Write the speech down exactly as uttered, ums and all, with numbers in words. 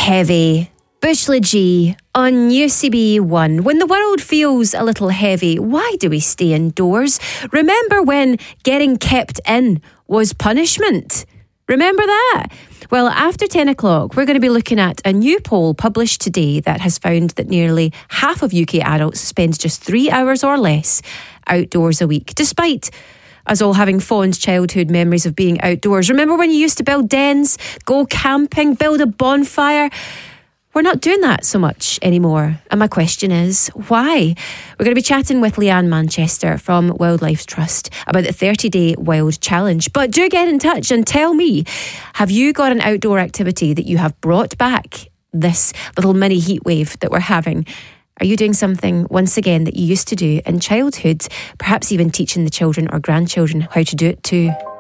Heavy. Bushla G on U C B one. When the world feels a little heavy, why do we stay indoors? Remember when getting kept in was punishment? Remember that? Well, after ten o'clock, we're going to be looking at a new poll published today that has found that nearly half of U K adults spend just three hours or less outdoors a week, despite us all having fond childhood memories of being outdoors. Remember when you used to build dens, go camping, build a bonfire? We're not doing that so much anymore. And my question is, why? We're going to be chatting with Leanne Manchester from Wildlife Trust about the thirty-day Wild Challenge. But do get in touch and tell me, have you got an outdoor activity that you have brought back this little mini heat wave that we're having? Are you doing something, once again, that you used to do in childhood? Perhaps even teaching the children or grandchildren how to do it too.